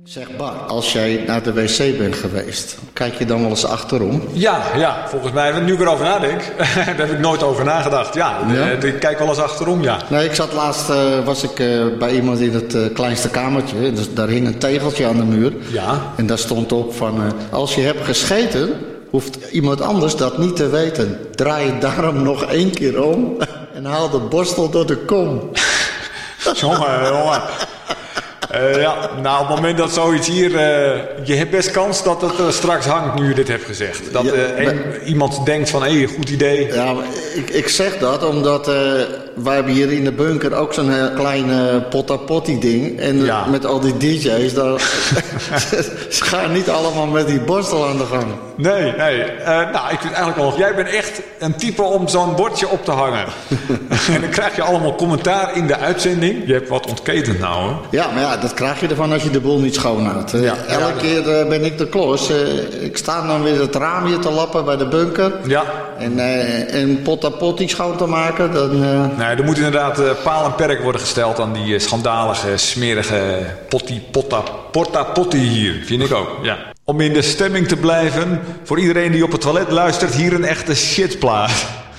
Zeg Bart, als jij naar de wc bent geweest, kijk je dan wel eens achterom? Ja, volgens mij, nu ik erover nadenk, daar heb ik nooit over nagedacht. Ja, ik kijk wel eens achterom, ja. Nee, ik zat laatst, was ik bij iemand in het kleinste kamertje. Dus daar hing een tegeltje aan de muur. Ja. En daar stond op van, als je hebt gescheten, hoeft iemand anders dat niet te weten. Draai het daarom nog 1 keer om en haal de borstel door de kom. Jongen. Nou, op het moment dat zoiets hier... je hebt best kans dat het straks hangt nu je dit hebt gezegd. Dat iemand denkt van, goed idee. Ja, maar ik zeg dat omdat wij hebben hier in de bunker ook zo'n klein potta-potty ding. En met al die DJ's, ze gaan niet allemaal met die borstel aan de gang. Nee. Nou, ik vind eigenlijk wel... Jij bent echt een type om zo'n bordje op te hangen. En dan krijg je allemaal commentaar in de uitzending. Je hebt wat ontketend nou, hoor. Ja, maar dat krijg je ervan als je de boel niet schoonhoudt. Elke keer ben ik de klos. Ik sta dan weer het raam hier te lappen bij de bunker. Ja. En potta-potty schoon te maken. Dan, Nee, er moet inderdaad paal en perk worden gesteld aan die schandalige, smerige porta-potty hier. Vind ik ook, ja. Om in de stemming te blijven, voor iedereen die op het toilet luistert, hier een echte shitplaat.